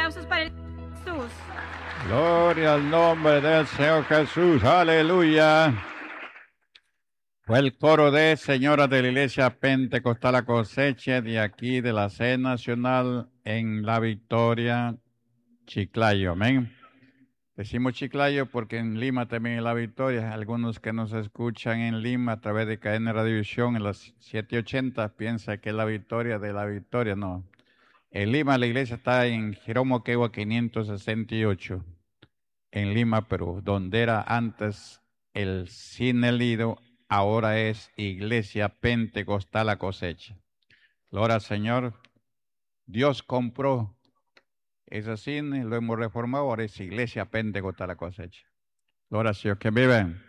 aplausos para el Jesús. Gloria al nombre del Señor Jesús. Aleluya. Fue el coro de señoras de la Iglesia Pentecostal La Cosecha de aquí de la sede nacional en La Victoria, Chiclayo. Amén. Decimos Chiclayo porque en Lima también es La Victoria. Algunos que nos escuchan en Lima a través de Cadena Radiovisión en las 780 piensan que es La Victoria de La Victoria. No. En Lima la iglesia está en Jerónimo Quegua 568. En Lima, Perú, donde era antes el Cine Lido, ahora es Iglesia Pentecostal La Cosecha. Gloria al Señor. Dios compró ese cine, lo hemos reformado, ahora es Iglesia Pentecostal La Cosecha. Gloria al Señor, que viven.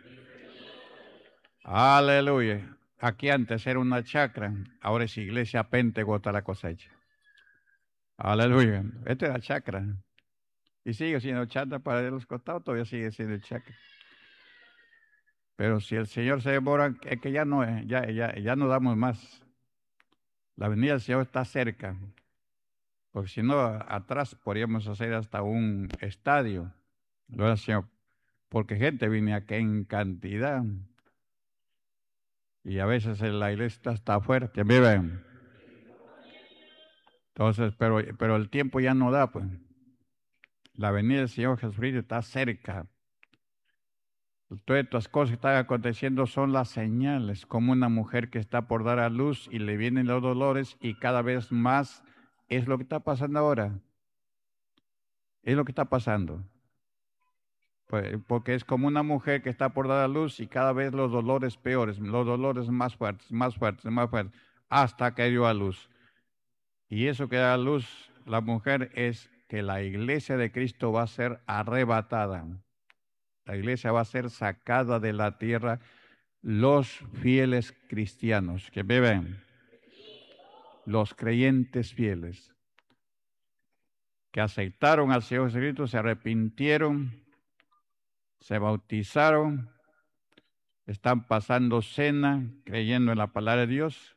Aleluya. Aquí antes era una chacra, ahora es Iglesia Pentecostal La Cosecha. Aleluya. Esta era chacra. Y sigue siendo chacra para los costados, todavía sigue siendo chacra. Pero si el Señor se demora, es que ya no damos más. La venida del Señor está cerca. Porque si no, atrás podríamos hacer hasta un estadio. Gloria al Señor. Porque gente viene aquí en cantidad. Y a veces la iglesia está afuera. ¿Que viven? Entonces, pero el tiempo ya no da, pues. La venida del Señor Jesucristo está cerca. Todas estas cosas que están aconteciendo son las señales, como una mujer que está por dar a luz y le vienen los dolores y cada vez más es lo que está pasando ahora. Es lo que está pasando. Pues, porque es como una mujer que está por dar a luz y cada vez los dolores peores, los dolores más fuertes, más fuertes, más fuertes, hasta que dio a luz. Y eso que da a luz la mujer es que la iglesia de Cristo va a ser arrebatada. La iglesia va a ser sacada de la tierra. Los fieles cristianos que viven, los creyentes fieles, que aceptaron al Señor Jesucristo, se arrepintieron, se bautizaron, están pasando cena, creyendo en la palabra de Dios.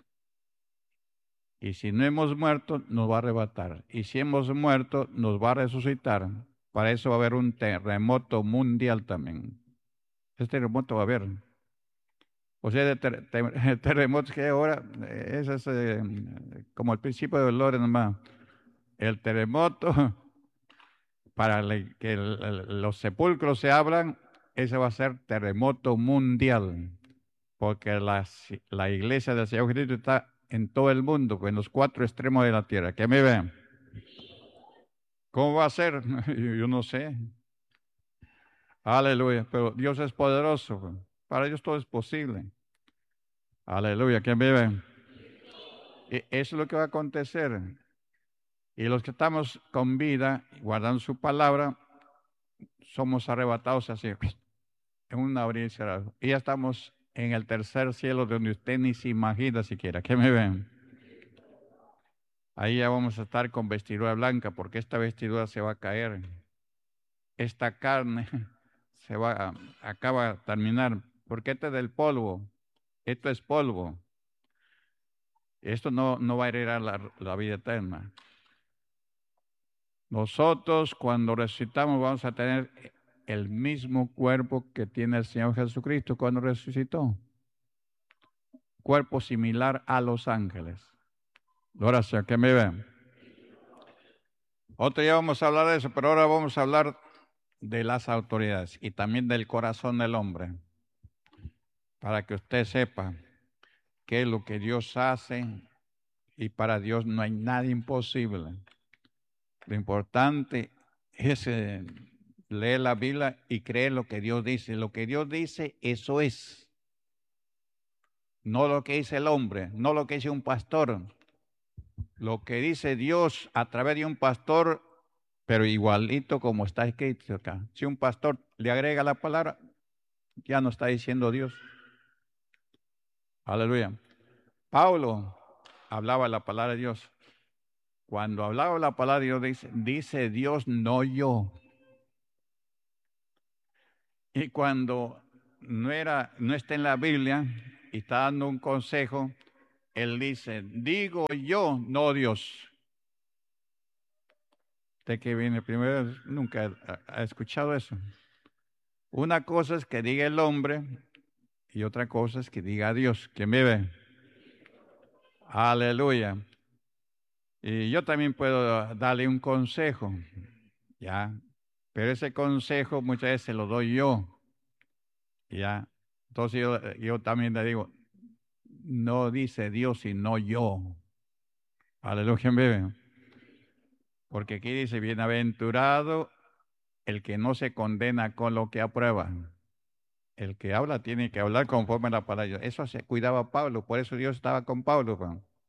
Y si no hemos muerto, nos va a arrebatar. Y si hemos muerto, nos va a resucitar. Para eso va a haber un terremoto mundial también. Este terremoto va a haber. O sea, terremotos que ahora, ese es como el principio de dolores nomás. El terremoto, para que los sepulcros se abran, ese va a ser terremoto mundial. Porque la iglesia del Señor Jesucristo está en todo el mundo, en los 4 extremos de la tierra. ¿Qué me ven? ¿Cómo va a ser? Yo no sé. Aleluya. Pero Dios es poderoso. Para Dios todo es posible. Aleluya. ¿Quién vive? Eso es lo que va a acontecer. Y los que estamos con vida, guardando su palabra, somos arrebatados así, en una abrir y cerrar. Y ya estamos en el tercer cielo donde usted ni se imagina siquiera. ¿Qué me ven? Ahí ya vamos a estar con vestidura blanca, porque esta vestidura se va a caer. Esta carne acaba de terminar, porque este es del polvo. Esto es polvo. Esto no va a heredar la vida eterna. Nosotros cuando resucitamos vamos a tener el mismo cuerpo que tiene el Señor Jesucristo cuando resucitó. Cuerpo similar a los ángeles. Ahora sí, ¿qué me ven? Otro día vamos a hablar de eso, pero ahora vamos a hablar de las autoridades y también del corazón del hombre. Para que usted sepa qué es lo que Dios hace y para Dios no hay nada imposible. Lo importante es leer la Biblia y creer lo que Dios dice. Lo que Dios dice, eso es. No lo que dice el hombre, no lo que dice un pastor. Lo que dice Dios a través de un pastor, pero igualito como está escrito acá. Si un pastor le agrega la palabra, ya no está diciendo Dios. Aleluya. Pablo hablaba la palabra de Dios. Cuando hablaba la palabra de Dios, dice Dios, no yo. Y cuando no está en la Biblia y está dando un consejo, él dice, digo yo, no Dios. Usted que viene primero, nunca ha escuchado eso. Una cosa es que diga el hombre y otra cosa es que diga Dios. ¿Quién vive? Aleluya. Y yo también puedo darle un consejo, ¿ya? Pero ese consejo muchas veces lo doy yo, ¿ya? Entonces yo también le digo, no dice Dios, sino yo. Aleluya, ¿quién vive? Porque aquí dice, bienaventurado el que no se condena con lo que aprueba. El que habla tiene que hablar conforme a la palabra de Dios. Eso se cuidaba Pablo, por eso Dios estaba con Pablo.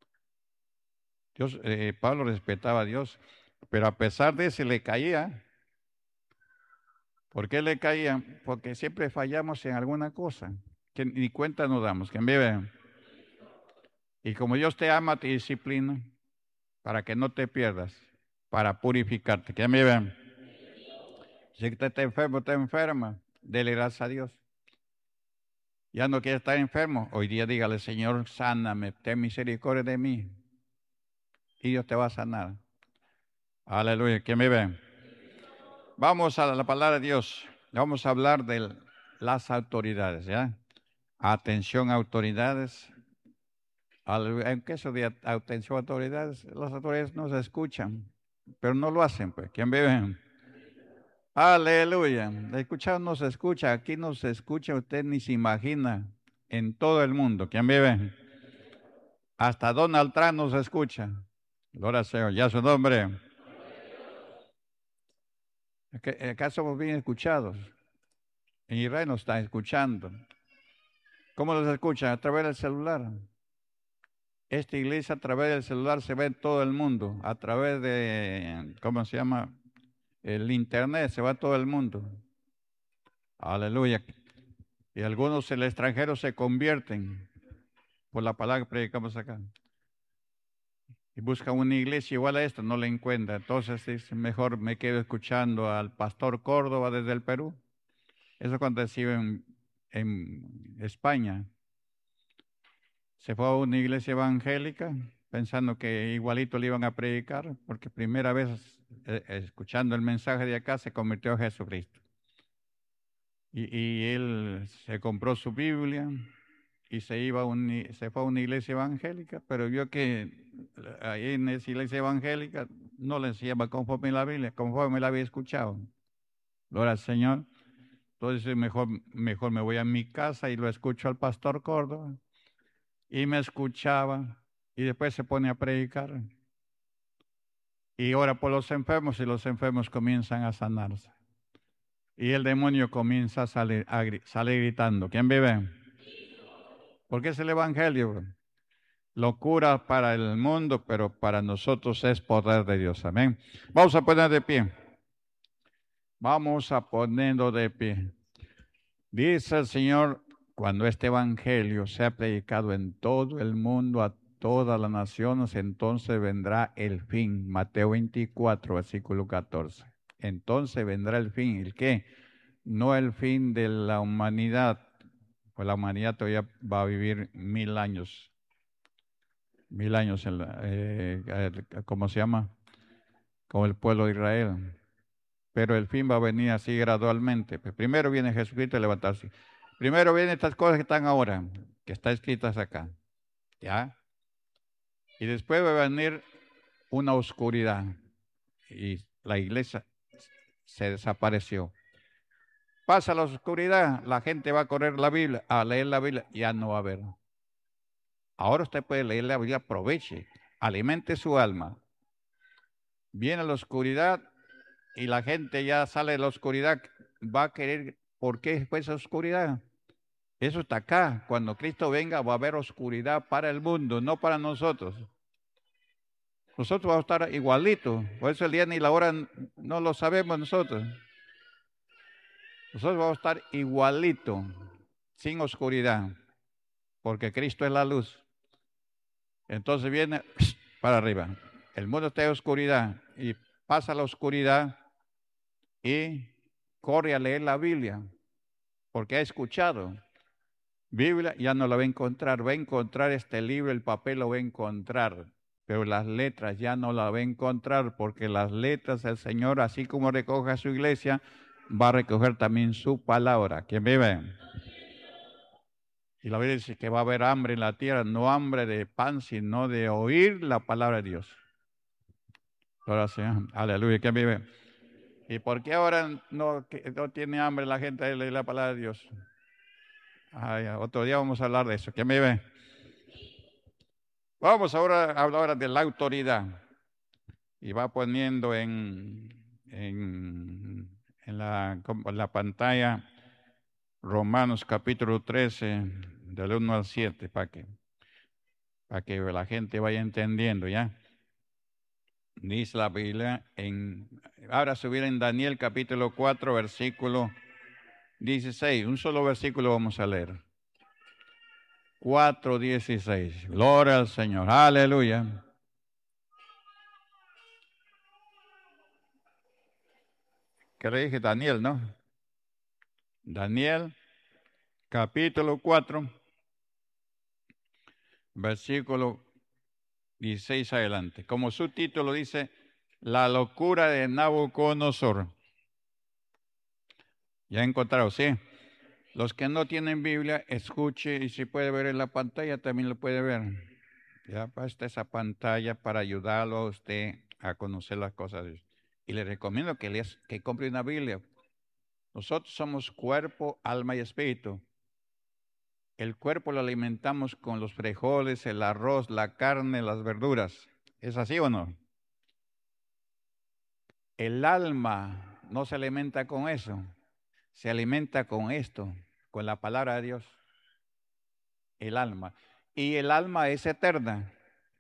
Pablo respetaba a Dios, pero a pesar de eso le caía. ¿Por qué le caía? Porque siempre fallamos en alguna cosa, que ni cuenta nos damos. ¿Quién vive? Y como Dios te ama, te disciplina para que no te pierdas, para purificarte. ¿Quién vive? Si usted está enfermo, está enferma, dele gracias a Dios. Ya no quiere estar enfermo, hoy día dígale, Señor, sáname, ten misericordia de mí. Y Dios te va a sanar. Aleluya, ¿quién vive? Vamos a la palabra de Dios. Vamos a hablar de las autoridades, ¿ya? Atención, autoridades. En caso de atención a autoridades, las autoridades no se escuchan, pero no lo hacen, pues. ¿Quién vive? Aleluya. Escuchar no se escucha, aquí no se escucha, usted ni se imagina en todo el mundo. ¿Quién vive? Hasta Donald Trump no se escucha. Gloria al Señor, ya su nombre. Acá somos bien escuchados. En Israel nos están escuchando. ¿Cómo los escuchan? A través del celular. Esta iglesia a través del celular se ve en todo el mundo. A través de, ¿cómo se llama? El internet se va a todo el mundo. Aleluya. Y algunos en el extranjero se convierten por la palabra que predicamos acá. Y buscan una iglesia igual a esta, no la encuentra. Entonces es mejor me quedo escuchando al pastor Córdoba desde el Perú. Eso aconteció en España. Se fue a una iglesia evangélica pensando que igualito le iban a predicar, porque primera vez escuchando el mensaje de acá se convirtió a Jesucristo. Y él se compró su Biblia y se fue a una iglesia evangélica, pero vio que ahí en esa iglesia evangélica no le enseñaba conforme la Biblia, conforme la había escuchado. Gloria al Señor. Entonces mejor me voy a mi casa y lo escucho al pastor Córdoba. Y me escuchaba y después se pone a predicar. Y ora por los enfermos y los enfermos comienzan a sanarse. Y el demonio comienza a salir, sale gritando. ¿Quién vive? Porque es el Evangelio. Locura para el mundo, pero para nosotros es poder de Dios. Amén. Vamos a poner de pie. Vamos a ponerlo de pie. Dice el Señor, cuando este Evangelio sea predicado en todo el mundo, a todas las naciones, entonces vendrá el fin. Mateo 24, versículo 14. Entonces vendrá el fin. ¿El qué? No el fin de la humanidad, pues la humanidad todavía va a vivir 1000 años. 1000 años, ¿cómo se llama? Como el pueblo de Israel. Pero el fin va a venir así gradualmente. Pues primero viene Jesucristo a levantarse. Primero vienen estas cosas que están ahora, que están escritas acá. ¿Ya? Y después va a venir una oscuridad. Y la iglesia se desapareció. Pasa la oscuridad, la gente va a correr la Biblia, a leer la Biblia, ya no va a haber. Ahora usted puede leer la Biblia, aproveche, alimente su alma. Viene la oscuridad y la gente ya sale de la oscuridad, va a querer, ¿por qué fue esa oscuridad? Eso está acá. Cuando Cristo venga va a haber oscuridad para el mundo, no para nosotros. Nosotros vamos a estar igualitos. Por eso el día ni la hora no lo sabemos nosotros. Nosotros vamos a estar igualitos, sin oscuridad, porque Cristo es la luz. Entonces viene para arriba. El mundo está en oscuridad y pasa la oscuridad y corre a leer la Biblia, porque ha escuchado. Biblia ya no la va a encontrar este libro, el papel lo va a encontrar. pero las letras ya no las va a encontrar, porque las letras el Señor, así como recoge a su iglesia, va a recoger también su palabra. ¿Quién vive? Y la Biblia dice que va a haber hambre en la tierra, no hambre de pan, sino de oír la palabra de Dios. Ahora sí, aleluya, ¿quién vive? ¿Y por qué ahora no tiene hambre la gente de leer la palabra de Dios? Ay, otro día vamos a hablar de eso. ¿Quién vive? Vamos ahora a hablar ahora de la autoridad. Y va poniendo en la pantalla Romanos capítulo 13, del 1 al 7, para que la gente vaya entendiendo, ¿ya? Dice la Biblia, ahora subir en Daniel capítulo 4, versículo 16. Un solo versículo vamos a leer. 4:16. Gloria al Señor. Aleluya. ¿Qué le dije? Daniel, ¿no? Daniel capítulo 4, versículo 16 adelante. Como su título dice, la locura de Nabucodonosor. Ya encontraron, sí. Los que no tienen Biblia, escuche, y si puede ver en la pantalla, también lo puede ver. Ya basta esa pantalla para ayudarlo a usted a conocer las cosas de Dios. Y le recomiendo que compre una Biblia. Nosotros somos cuerpo, alma y espíritu. El cuerpo lo alimentamos con los frijoles, el arroz, la carne, las verduras. ¿Es así o no? El alma no se alimenta con eso, se alimenta con esto, con la palabra de Dios. El alma. Y el alma es eterna.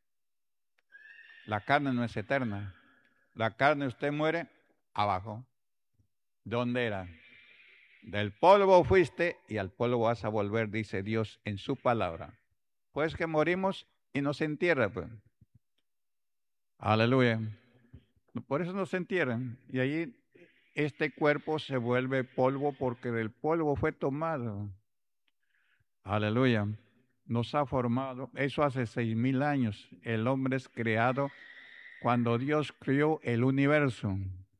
La carne no es eterna. La carne usted muere abajo. ¿Dónde era? Del polvo fuiste y al polvo vas a volver, dice Dios en su palabra. Pues que morimos y nos entierra, pues. Aleluya. Por eso nos entierran. Y allí este cuerpo se vuelve polvo porque del polvo fue tomado. Aleluya. Nos ha formado. Eso hace 6,000 años. El hombre es creado cuando Dios creó el universo.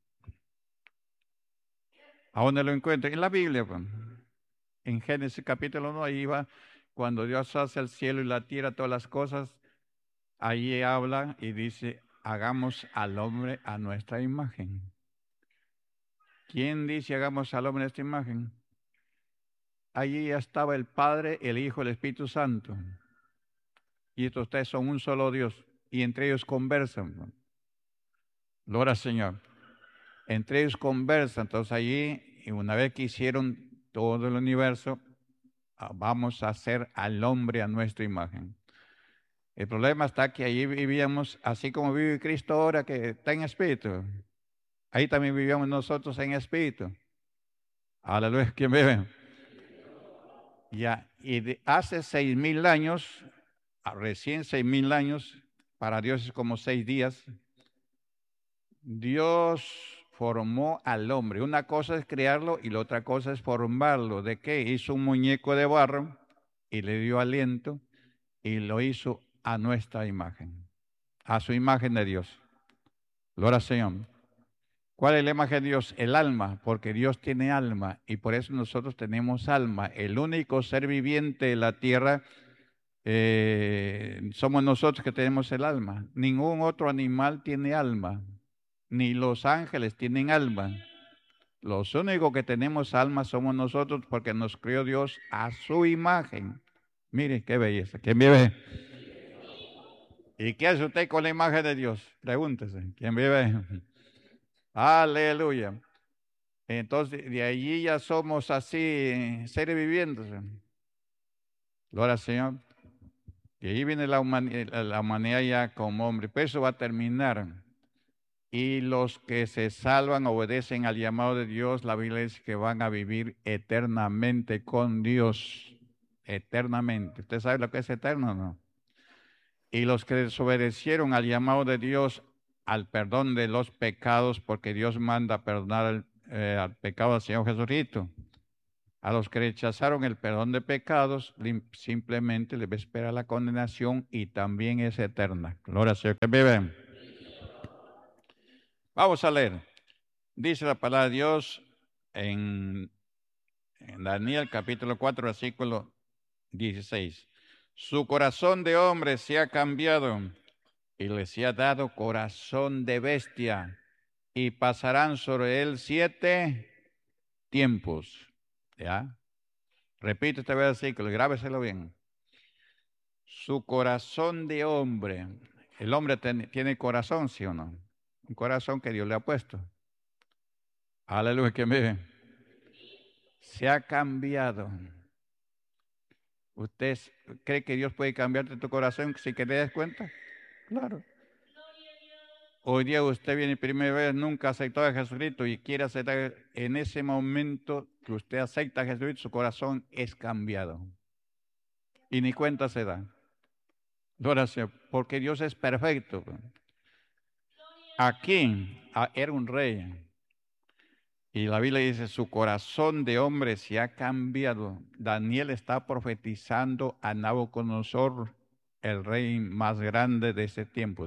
¿A dónde lo encuentra? En la Biblia, pues. En Génesis capítulo 1, ahí va, cuando Dios hace el cielo y la tierra, todas las cosas, ahí habla y dice, hagamos al hombre a nuestra imagen. ¿Quién dice hagamos al hombre a nuestra imagen? Allí ya estaba el Padre, el Hijo, el Espíritu Santo. Y estos tres son un solo Dios. Y entre ellos conversan. Gloria al Señor. Entre ellos conversan. Entonces allí, y una vez que hicieron todo el universo, vamos a hacer al hombre a nuestra imagen. El problema está que allí vivíamos, así como vive Cristo ahora, que está en espíritu. Ahí también vivíamos nosotros en espíritu. Aleluya, ¿quién vive? Ya, y hace 6,000 años, recién 6,000 años, para Dios es como 6 días, Dios formó al hombre. Una cosa es crearlo y la otra cosa es formarlo. ¿De qué? Hizo un muñeco de barro y le dio aliento y lo hizo a nuestra imagen, a su imagen de Dios. Gloria al Señor. ¿Cuál es la imagen de Dios? El alma, porque Dios tiene alma y por eso nosotros tenemos alma. El único ser viviente de la tierra somos nosotros que tenemos el alma. Ningún otro animal tiene alma, ni los ángeles tienen alma. Los únicos que tenemos alma somos nosotros porque nos creó Dios a su imagen. Mire qué belleza. ¿Quién vive? ¿Y qué hace usted con la imagen de Dios? Pregúntese. ¿Quién vive? Aleluya. Entonces, de allí ya somos así, seres vivientes. Gloria al Señor. Y ahí viene la humanidad ya como hombre. Pero eso va a terminar. Y los que se salvan obedecen al llamado de Dios. La Biblia dice que van a vivir eternamente con Dios. Eternamente. ¿Usted sabe lo que es eterno o no? Y los que desobedecieron al llamado de Dios, al perdón de los pecados, porque Dios manda perdonar al pecado del Señor Jesucristo. A los que rechazaron el perdón de pecados, simplemente les espera la condenación y también es eterna. Gloria al Señor que vive. Vamos a leer. Dice la palabra de Dios en Daniel capítulo 4, versículo 16. Su corazón de hombre se ha cambiado y les ha dado corazón de bestia y pasarán sobre él 7 tiempos. ¿Ya? Repite este versículo, grábeselo bien. Su corazón de hombre. El hombre tiene corazón, ¿sí o no? Un corazón que Dios le ha puesto. Aleluya, que me ve. Se ha cambiado. ¿Usted cree que Dios puede cambiarte tu corazón sin que te des cuenta? Claro. Hoy día usted viene primera vez, nunca aceptó a Jesucristo y quiere aceptar. En ese momento que usted acepta a Jesucristo, su corazón es cambiado. Y ni cuenta se da. Gloria al Señor, porque Dios es perfecto. Aquí era un rey. Y la Biblia dice, su corazón de hombre se ha cambiado. Daniel está profetizando a Nabucodonosor, el rey más grande de ese tiempo.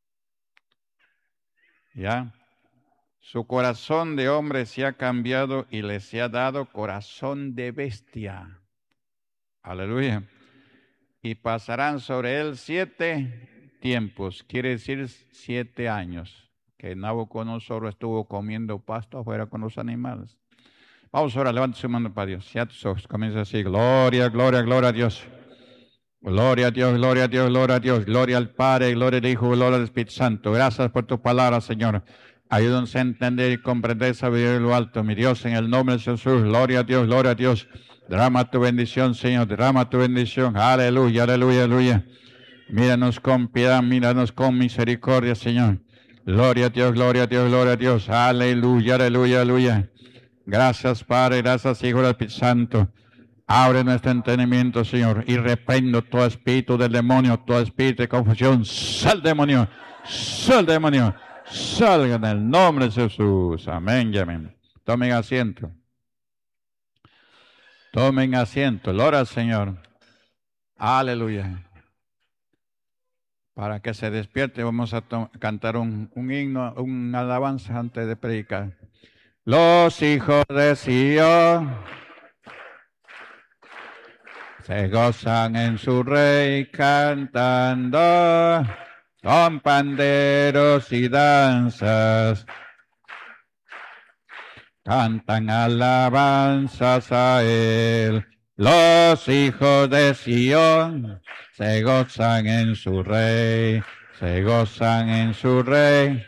¿Ya? Su corazón de hombre se ha cambiado y le se ha dado corazón de bestia. Aleluya. Y pasarán sobre él 7 tiempos, quiere decir 7 años, que Nabucodonosor estuvo comiendo pasto afuera con los animales. Vamos ahora, levante su mano para Dios. Ya tus ojos, comienza así. Gloria, gloria, gloria a Dios. Gloria a Dios, gloria a Dios, gloria a Dios. Gloria al Padre, gloria al Hijo, gloria al Espíritu Santo. Gracias por tu palabra, Señor. Ayúdanos a entender y comprender sabiduría de lo alto. Mi Dios, en el nombre de Jesús. Gloria a Dios, gloria a Dios. Derrama tu bendición, Señor. Derrama tu bendición. Aleluya, aleluya, aleluya. Míranos con piedad, míranos con misericordia, Señor. Gloria a Dios, gloria a Dios, gloria a Dios. Aleluya, aleluya, aleluya. Gracias, Padre, gracias, Hijo del Espíritu Santo. Abre nuestro entendimiento, Señor, y reprendo todo espíritu del demonio, todo espíritu de confusión. Sal, demonio, salga en el nombre de Jesús. Amén y amén. Tomen asiento. Tomen asiento. Gloria al Señor. Aleluya. Para que se despierte, vamos a cantar un himno, una alabanza antes de predicar. Los hijos de Sion se gozan en su rey cantando con panderos y danzas. Cantan alabanzas a él. Los hijos de Sion se gozan en su rey, se gozan en su rey.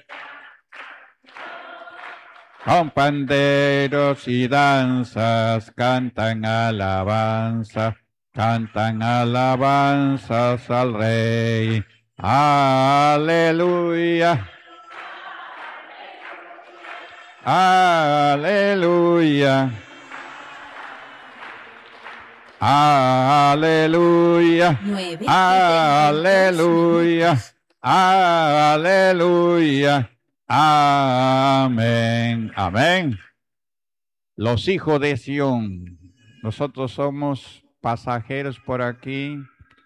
Con panderos y danzas cantan alabanzas al Rey. Aleluya. Aleluya. Aleluya. Aleluya. Aleluya. Amén. Amén. Los hijos de Sión. Nosotros somos pasajeros por aquí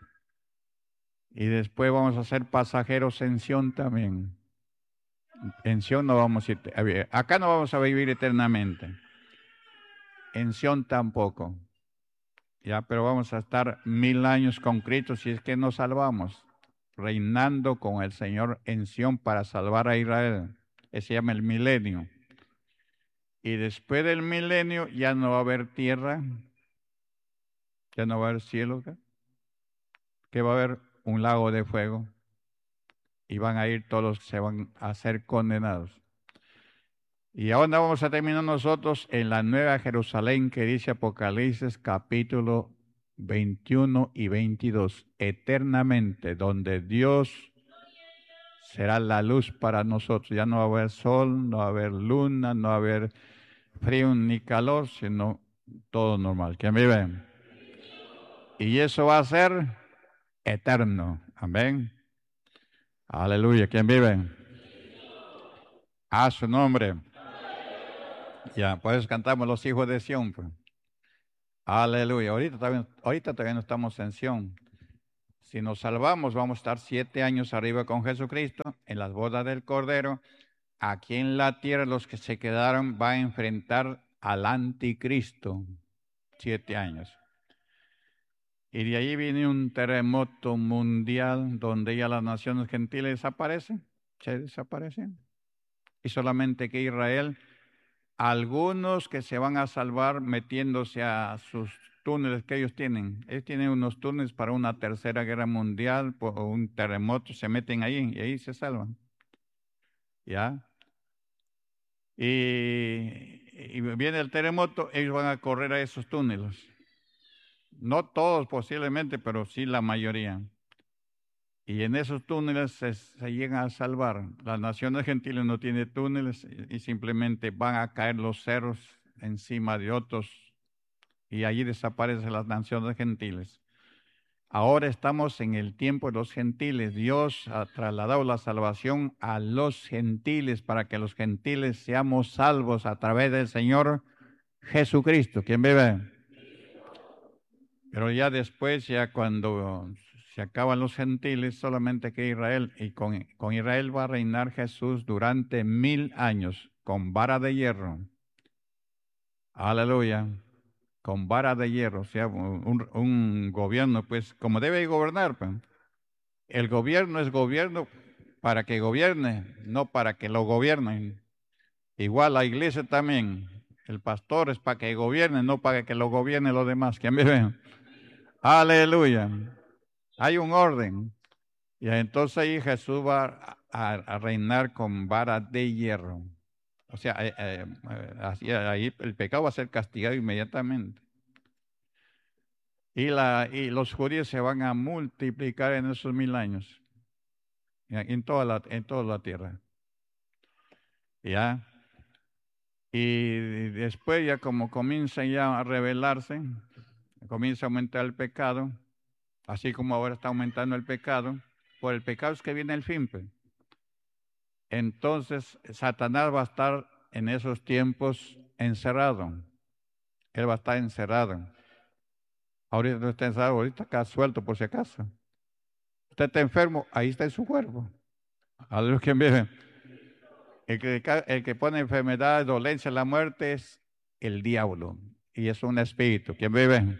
y después vamos a ser pasajeros en Sión también. En Sión no vamos a ir, acá no vamos a vivir eternamente. En Sión tampoco. Ya, pero vamos a estar 1000 años con Cristo si es que nos salvamos, reinando con el Señor en Sión para salvar a Israel. Ese se llama el milenio. Y después del milenio ya no va a haber tierra, ya no va a haber cielo, que va a haber un lago de fuego y van a ir todos, se van a ser condenados. Y ahora vamos a terminar nosotros en la Nueva Jerusalén que dice Apocalipsis capítulo 21 y 22, eternamente, donde Dios será la luz para nosotros. Ya no va a haber sol, no va a haber luna, no va a haber frío ni calor, sino todo normal. ¿Quién vive? Y eso va a ser eterno. Amén. Aleluya. ¿Quién vive? A su nombre. Ya, pues cantamos los hijos de Sión. Pues. Aleluya. Ahorita todavía no estamos en Sión. Si nos salvamos, vamos a estar 7 años arriba con Jesucristo en las bodas del Cordero. Aquí en la tierra los que se quedaron van a enfrentar al anticristo. 7 años. Y de ahí viene un terremoto mundial donde ya las naciones gentiles desaparecen. Se desaparecen. Y solamente que Israel, algunos que se van a salvar metiéndose a sus túneles que ellos tienen. Ellos tienen unos túneles para una tercera guerra mundial o un terremoto, se meten ahí y ahí se salvan. ¿Ya? Y viene el terremoto, ellos van a correr a esos túneles. No todos posiblemente, pero sí la mayoría. Y en esos túneles se llegan a salvar. Las naciones gentiles no tienen túneles y simplemente van a caer los cerros encima de otros y allí desaparecen las naciones gentiles. Ahora estamos en el tiempo de los gentiles. Dios ha trasladado la salvación a los gentiles para que los gentiles seamos salvos a través del Señor Jesucristo. ¿Quién vive? Pero ya después, ya cuando se acaban los gentiles, solamente que Israel, y con Israel va a reinar Jesús durante 1000 años, con vara de hierro. Aleluya. Con vara de hierro, o sea, un gobierno, pues, como debe gobernar, pues. El gobierno es gobierno para que gobierne, no para que lo gobiernen. Igual la iglesia también, el pastor es para que gobierne, no para que lo gobierne los demás. ¿Quién vive? Aleluya. Hay un orden. Y entonces ahí Jesús va a reinar con vara de hierro. O sea, así, ahí el pecado va a ser castigado inmediatamente. Y los judíos se van a multiplicar en esos 1000 años, en toda la tierra. ¿Ya? Y después ya como comienza ya a rebelarse, comienza a aumentar el pecado, así como ahora está aumentando el pecado, por el pecado es que viene el fin, pues. Entonces Satanás va a estar en esos tiempos encerrado. Él va a estar encerrado. Ahorita no está encerrado, ahorita está suelto por si acaso. Usted está enfermo, ahí está en su cuerpo. A los que viven. El que pone enfermedad, dolencia, la muerte es el diablo. Y es un espíritu. ¿Quién vive?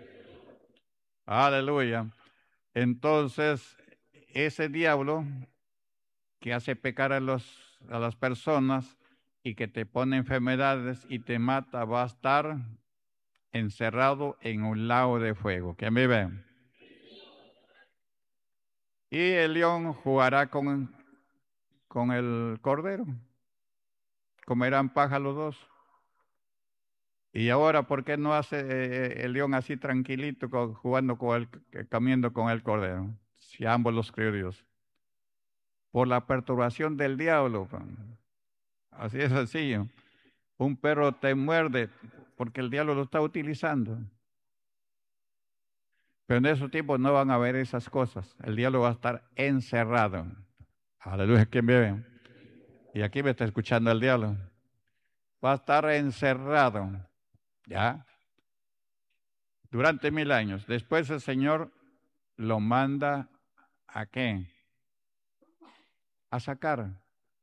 Aleluya. Entonces, ese diablo que hace pecar a las personas y que te pone enfermedades y te mata, va a estar encerrado en un lago de fuego. ¿Quién vive? Y el león jugará con el cordero. Comerán paja los dos. Y ahora, ¿por qué no hace el león así tranquilito, jugando comiendo con el cordero? Si ambos los crió Dios. Por la perturbación del diablo. Así es sencillo. Un perro te muerde porque el diablo lo está utilizando. Pero en esos tiempos no van a ver esas cosas. El diablo va a estar encerrado. Aleluya, ¿quién vive? Y aquí me está escuchando el diablo. Va a estar encerrado. ¿Ya? Durante 1000 años. Después el Señor lo manda ¿a qué? A sacar.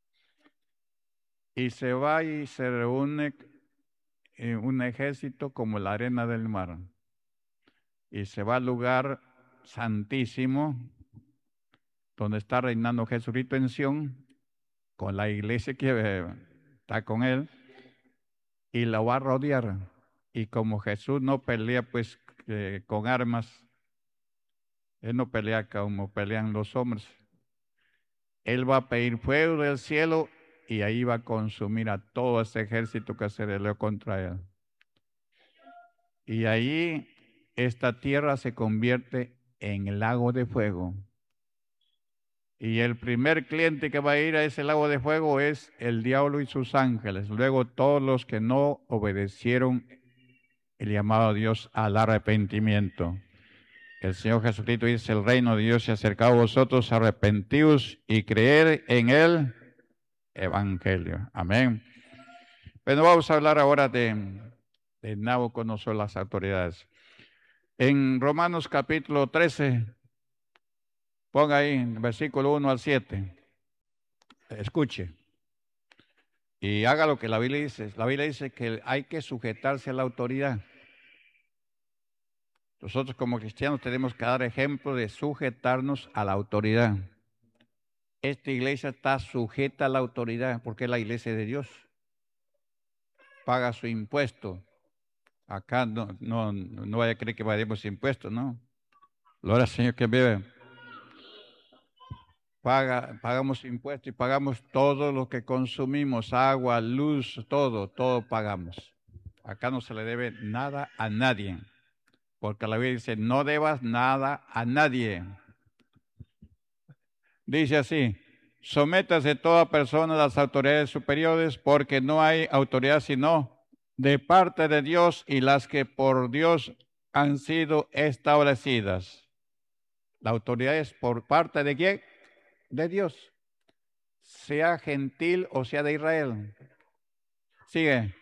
Y se va y se reúne un ejército como la arena del mar. Y se va al lugar santísimo donde está reinando Jesucristo en Sión, con la iglesia que está con él, y la va a rodear. Y como Jesús no pelea pues con armas, él no pelea como pelean los hombres. Él va a pedir fuego del cielo y ahí va a consumir a todo ese ejército que se rebeló contra él. Y ahí esta tierra se convierte en el lago de fuego. Y el primer cliente que va a ir a ese lago de fuego es el diablo y sus ángeles. Luego todos los que no obedecieron el llamado de Dios al arrepentimiento. El Señor Jesucristo dice, el reino de Dios se ha acercado a vosotros, arrepentidos y creer en el Evangelio. Amén. Bueno, vamos a hablar ahora de Nabucodonosor las autoridades. En Romanos capítulo 13, ponga ahí, versículo 1 al 7. Escuche. Y haga lo que la Biblia dice. La Biblia dice que hay que sujetarse a la autoridad. Nosotros como cristianos tenemos que dar ejemplo de sujetarnos a la autoridad. Esta iglesia está sujeta a la autoridad porque es la iglesia de Dios. Paga su impuesto. Acá no vaya a creer que pagamos impuestos, ¿no? Gloria al Señor que vive. Pagamos impuestos y pagamos todo lo que consumimos, agua, luz, todo pagamos. Acá no se le debe nada a nadie, porque la Biblia dice, no debas nada a nadie. Dice así, sométase toda persona a las autoridades superiores, porque no hay autoridad sino de parte de Dios y las que por Dios han sido establecidas. La autoridad es por parte de ¿quién? De Dios, sea gentil o sea de Israel. Sigue.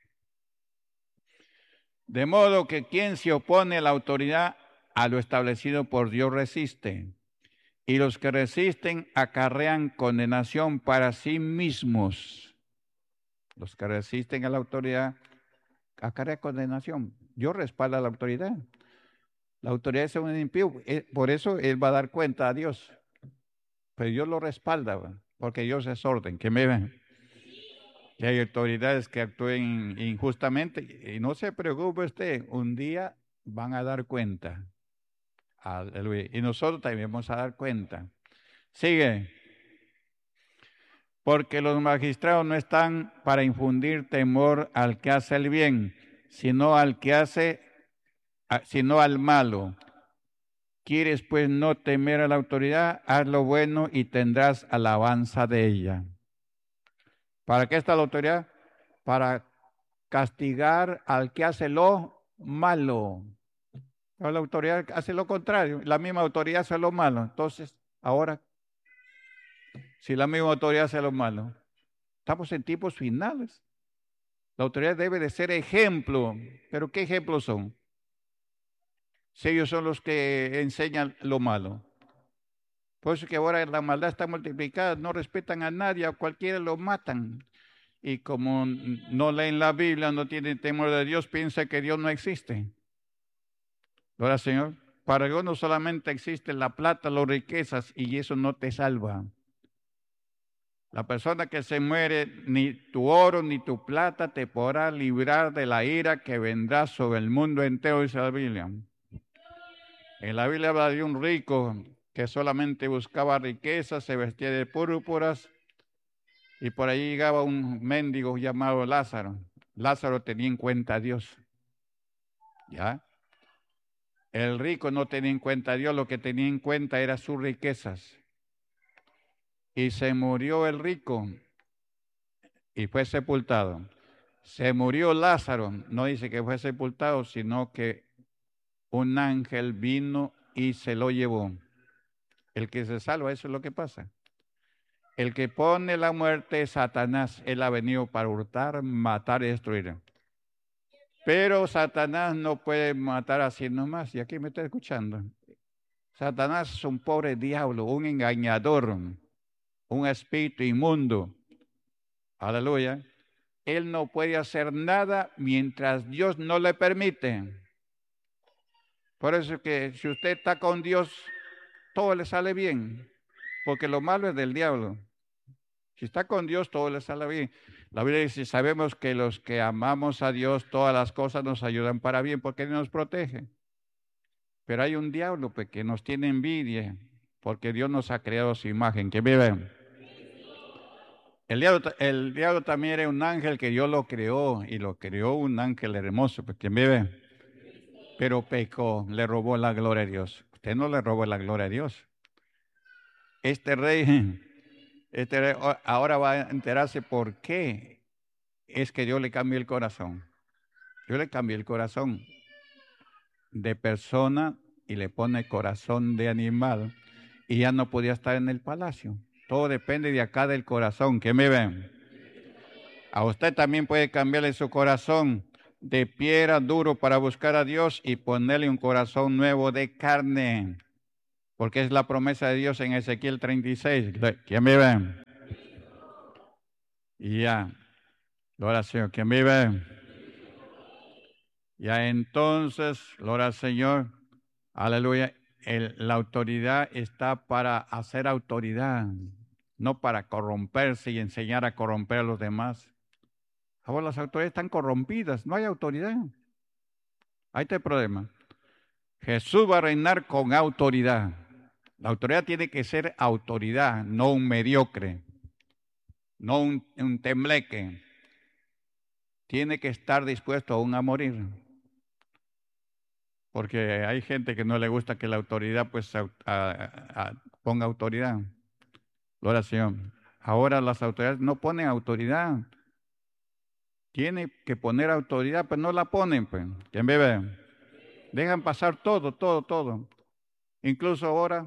De modo que quien se opone a la autoridad, a lo establecido por Dios resiste. Y los que resisten acarrean condenación para sí mismos. Los que resisten a la autoridad acarrean condenación. Dios respalda a la autoridad. La autoridad es un impío, por eso él va a dar cuenta a Dios. Pero Dios lo respalda, porque Dios es orden. ¿Qué me ven? Que hay autoridades que actúen injustamente y no se preocupe usted, un día van a dar cuenta. Aleluya. Y nosotros también vamos a dar cuenta. Sigue. Porque los magistrados no están para infundir temor al que hace el bien, sino sino al malo. ¿Quieres pues no temer a la autoridad? Haz lo bueno y tendrás alabanza de ella. ¿Para qué está la autoridad? Para castigar al que hace lo malo. Pero la autoridad hace lo contrario, la misma autoridad hace lo malo. Entonces, ahora, si la misma autoridad hace lo malo, estamos en tiempos finales. La autoridad debe de ser ejemplo. ¿Pero qué ejemplos son? Si ellos son los que enseñan lo malo. Por eso que ahora la maldad está multiplicada, no respetan a nadie, a cualquiera lo matan. Y como no leen la Biblia, no tienen temor de Dios, piensan que Dios no existe. Gloria al Señor. Para Dios no solamente existe la plata, las riquezas, y eso no te salva. La persona que se muere, ni tu oro ni tu plata te podrá librar de la ira que vendrá sobre el mundo entero, dice la Biblia. En la Biblia habla de un rico que solamente buscaba riquezas, se vestía de púrpuras, y por ahí llegaba un mendigo llamado Lázaro. Lázaro tenía en cuenta a Dios. ¿Ya? El rico no tenía en cuenta a Dios, lo que tenía en cuenta eran sus riquezas. Y se murió el rico y fue sepultado. Se murió Lázaro, no dice que fue sepultado, sino que un ángel vino y se lo llevó. El que se salva, eso es lo que pasa. El que pone la muerte es Satanás. Él ha venido para hurtar, matar y destruir. Pero Satanás no puede matar así nomás. Y aquí me está escuchando. Satanás es un pobre diablo, un engañador, un espíritu inmundo. Aleluya. Él no puede hacer nada mientras Dios no le permite. Por eso que si usted está con Dios, todo le sale bien, porque lo malo es del diablo. Si está con Dios, todo le sale bien. La Biblia dice, sabemos que los que amamos a Dios, todas las cosas nos ayudan para bien, porque Él nos protege. Pero hay un diablo pues, que nos tiene envidia, porque Dios nos ha creado a su imagen. ¿Que vive? El diablo también era un ángel que Dios lo creó, y lo creó un ángel hermoso, pues, ¿quién vive? Pero pecó, le robó la gloria a Dios. Usted no le robó la gloria a Dios. Este rey ahora va a enterarse por qué es que Dios le cambió el corazón. Yo le cambié el corazón de persona y le pone corazón de animal, y ya no podía estar en el palacio. Todo depende de acá del corazón. ¿Qué me ven? A usted también puede cambiarle su corazón de piedra duro para buscar a Dios y ponerle un corazón nuevo de carne. Porque es la promesa de Dios en Ezequiel 36. ¿Quién vive? Y ya, gloria al Señor. ¿Quién vive? Ya entonces, gloria al Señor, aleluya, la autoridad está para hacer autoridad, no para corromperse y enseñar a corromper a los demás. Ahora las autoridades están corrompidas, no hay autoridad. Ahí está el problema. Jesús va a reinar con autoridad. La autoridad tiene que ser autoridad, no un mediocre, no un tembleque. Tiene que estar dispuesto aún a morir. Porque hay gente que no le gusta que la autoridad pues ponga autoridad. Gloria al Señor. Ahora las autoridades no ponen autoridad. Tiene que poner autoridad, pero no la ponen, pues. ¿Quién vive? Dejan pasar todo, todo, todo. Incluso ahora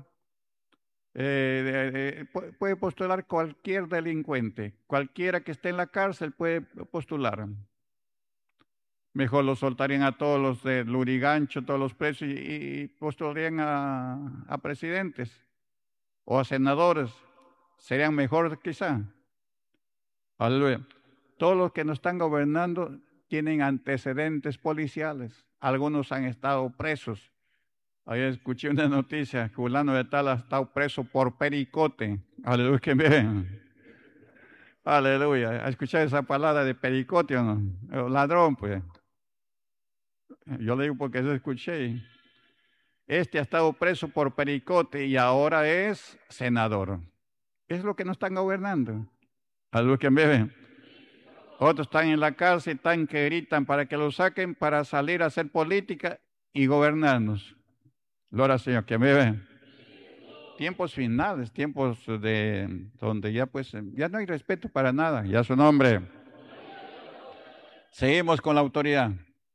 puede postular cualquier delincuente. Cualquiera que esté en la cárcel puede postular. Mejor los soltarían a todos los de Lurigancho, todos los presos y postularían a presidentes o a senadores. Serían mejores quizá. Aleluya. Todos los que nos están gobernando tienen antecedentes policiales. Algunos han estado presos. Ayer escuché una noticia, fulano de tal ha estado preso por pericote. Aleluya, que bien. Aleluya. ¿Ha escuchado esa palabra de pericote o no? Ladrón, pues. Yo le digo porque eso escuché. Este ha estado preso por pericote y ahora es senador. Es lo que nos están gobernando. Aleluya, que bien. Otros están en la cárcel, están que gritan para que lo saquen para salir a hacer política y gobernarnos. Gloria al Señor, que me ve. Tiempos finales, tiempos de donde ya pues ya no hay respeto para nada, ya su nombre. Seguimos con la autoridad.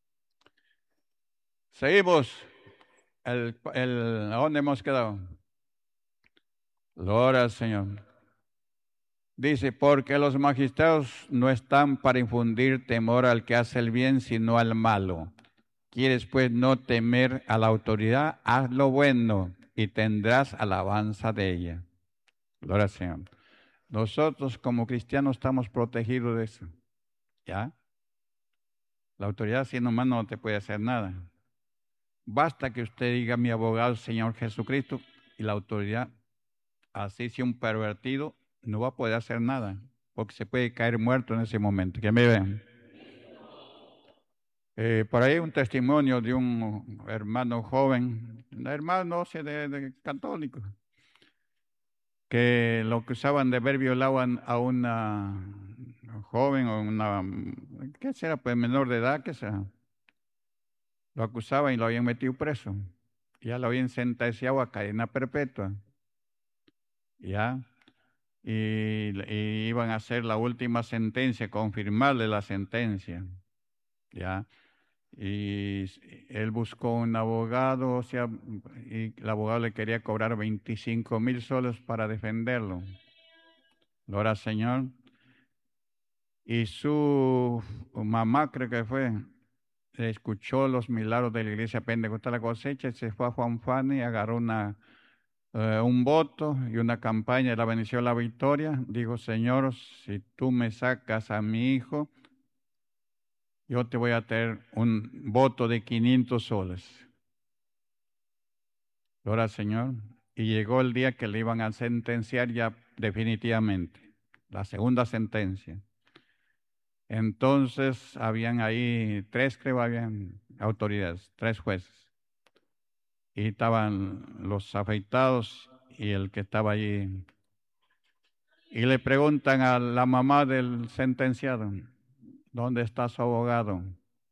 Seguimos. ¿A dónde hemos quedado? Gloria al Señor. Dice, porque los magistrados no están para infundir temor al que hace el bien, sino al malo. ¿Quieres pues no temer a la autoridad? Haz lo bueno y tendrás alabanza de ella. Gloria al Señor. Nosotros como cristianos estamos protegidos de eso. ¿Ya? La autoridad siendo humano no te puede hacer nada. Basta que usted diga mi abogado, Señor Jesucristo, y la autoridad, así si un pervertido, no va a poder hacer nada, porque se puede caer muerto en ese momento. Que me vean. Por ahí un testimonio de un hermano joven, un hermano no sé, de católico, que lo acusaban de haber violado a una joven o una, ¿qué será? Pues menor de edad, ¿qué será? Lo acusaban y lo habían metido preso. Ya lo habían sentenciado a cadena perpetua. Ya. Y iban a hacer la última sentencia, confirmarle la sentencia. Ya. Y él buscó un abogado, o sea, y el abogado le quería cobrar 25,000 soles para defenderlo. Gloria al Señor. Y su mamá, creo que fue, escuchó los milagros de la iglesia Pentecostal La Cosecha, y se fue a Juan Fani, agarró un voto y una campaña, la bendición, la victoria. Dijo, Señor, si tú me sacas a mi hijo, yo te voy a tener un voto de 500 soles. Gloria al Señor. Y llegó el día que le iban a sentenciar ya definitivamente, la segunda sentencia. Entonces habían ahí tres, creo, habían autoridades, tres jueces. Y estaban los afeitados y el que estaba allí. Y le preguntan a la mamá del sentenciado, ¿dónde está su abogado?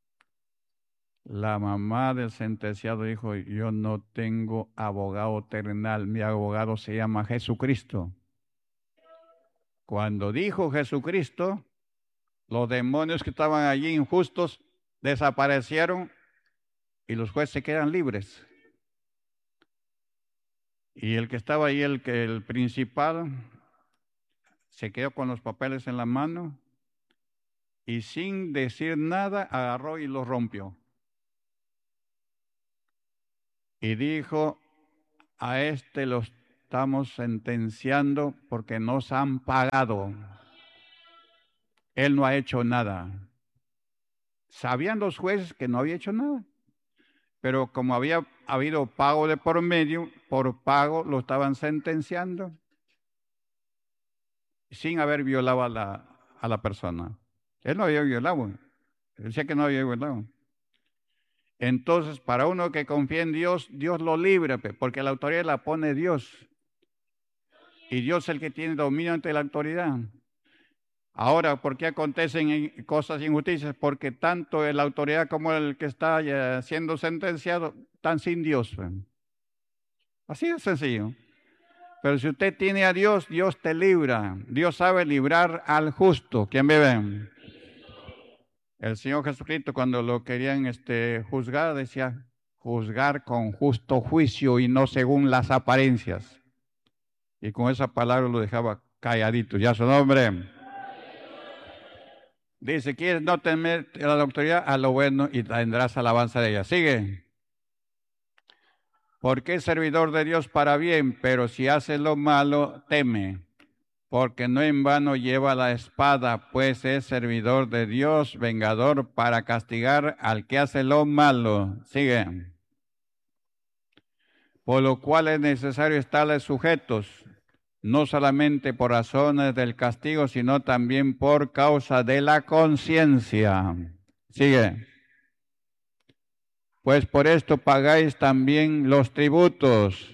La mamá del sentenciado dijo, yo no tengo abogado terrenal, mi abogado se llama Jesucristo. Cuando dijo Jesucristo, los demonios que estaban allí injustos desaparecieron y los jueces quedan libres. Y el que estaba ahí, el principal, se quedó con los papeles en la mano y sin decir nada agarró y lo rompió. Y dijo, a este lo estamos sentenciando porque nos han pagado. Él no ha hecho nada. Sabían los jueces que no había hecho nada, pero como había habido pago de por medio, por pago lo estaban sentenciando sin haber violado a la persona. Él no había violado, él decía que no había violado. Entonces, para uno que confía en Dios, Dios lo libra, porque la autoridad la pone Dios. Y Dios es el que tiene dominio ante la autoridad. Ahora, ¿por qué acontecen cosas injusticias? Porque tanto la autoridad como el que está siendo sentenciado están sin Dios. Así de sencillo. Pero si usted tiene a Dios, Dios te libra. Dios sabe librar al justo. ¿Quién me ve? El Señor Jesucristo, cuando lo querían juzgar, decía, juzgar con justo juicio y no según las apariencias. Y con esa palabra lo dejaba calladito. Ya su nombre. Dice, ¿quieres no temer a la autoridad? A lo bueno y tendrás alabanza de ella. Sigue. Porque es servidor de Dios para bien, pero si hace lo malo, teme. Porque no en vano lleva la espada, pues es servidor de Dios, vengador para castigar al que hace lo malo. Sigue. Por lo cual es necesario estarles sujetos, no solamente por razones del castigo, sino también por causa de la conciencia. Sigue. Pues por esto pagáis también los tributos.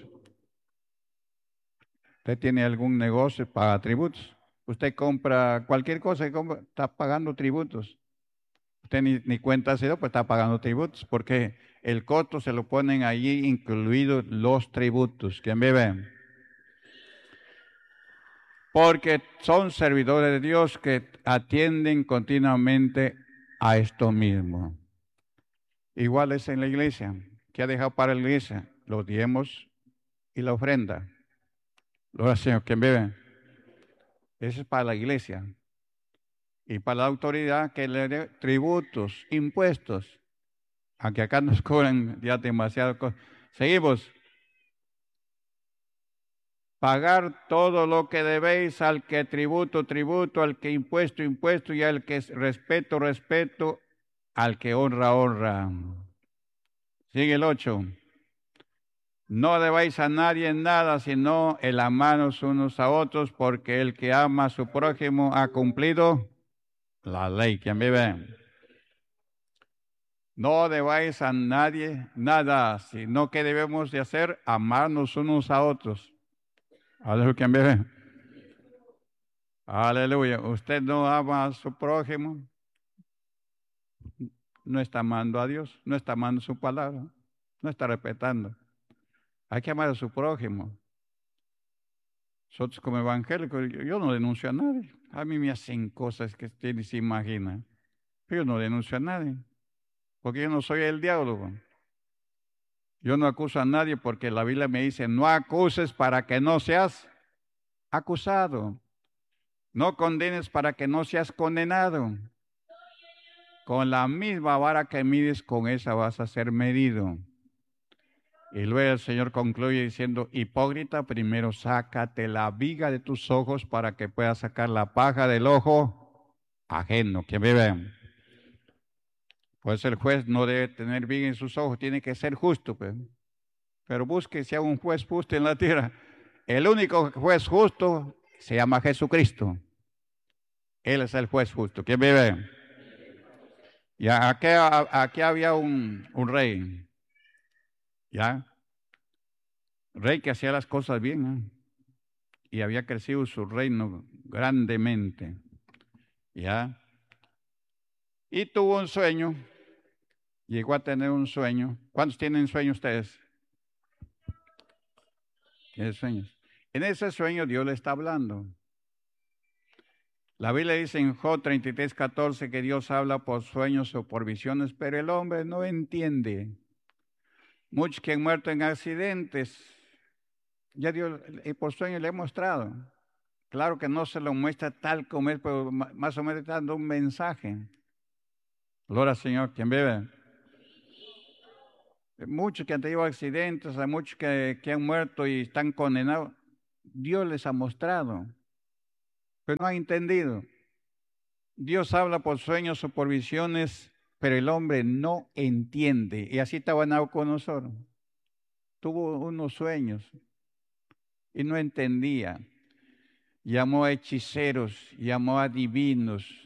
¿Usted tiene algún negocio? Paga tributos. Usted compra cualquier cosa que compra, está pagando tributos. Usted ni cuenta se dio, pues está pagando tributos, porque el costo se lo ponen allí incluidos los tributos. ¿Quién vive? Porque son servidores de Dios que atienden continuamente a esto mismo. Igual es en la iglesia. ¿Qué ha dejado para la iglesia? Los diezmos y la ofrenda. Gloria Señor, ¿quién vive? Eso es para la iglesia. Y para la autoridad que le dé tributos, impuestos. Aunque acá nos cobran ya demasiado. Seguimos. Pagar todo lo que debéis, al que tributo, tributo, al que impuesto, impuesto, y al que respeto, respeto, al que honra, honra. Sigue el 8. No debáis a nadie nada, sino el amarnos unos a otros, porque el que ama a su prójimo ha cumplido la ley. ¿Quién vive? No debáis a nadie nada, sino que debemos de hacer amarnos unos a otros. Aleluya, ¿quién vive? Aleluya. Usted no ama a su prójimo, no está amando a Dios, no está amando su palabra, no está respetando. Hay que amar a su prójimo. Nosotros como evangélicos, yo no denuncio a nadie. A mí me hacen cosas que usted ni se imagina. Pero yo no denuncio a nadie, porque yo no soy el diablo. Yo no acuso a nadie porque la Biblia me dice, no acuses para que no seas acusado. No condenes para que no seas condenado. Con la misma vara que mides, con esa vas a ser medido. Y luego el Señor concluye diciendo, hipócrita, primero sácate la viga de tus ojos para que puedas sacar la paja del ojo ajeno. ¿Quién vive? Pues el juez no debe tener viga en sus ojos, tiene que ser justo. Pues. Pero busque si hay un juez justo en la tierra. El único juez justo se llama Jesucristo. Él es el juez justo. ¿Quién vive? Y aquí había un rey. ¿Ya? Rey que hacía las cosas bien, ¿eh? Y había crecido su reino grandemente, ¿ya? Y tuvo un sueño, llegó a tener un sueño. ¿Cuántos tienen sueño ustedes? ¿Tienen sueños? En ese sueño Dios le está hablando. La Biblia dice en Job 33:14 que Dios habla por sueños o por visiones, pero el hombre no entiende. Muchos que han muerto en accidentes, ya Dios por sueños le ha mostrado Claro que no se lo muestra tal como es, pero más o menos está dando un mensaje. Gloria al Señor, quien vive. Muchos que han tenido accidentes, hay muchos que han muerto y están condenados. Dios les ha mostrado, pero no han entendido. Dios habla por sueños o por visiones, pero el hombre no entiende. Y así estaba Nabucodonosor. Tuvo unos sueños y no entendía. Llamó a hechiceros, llamó a divinos,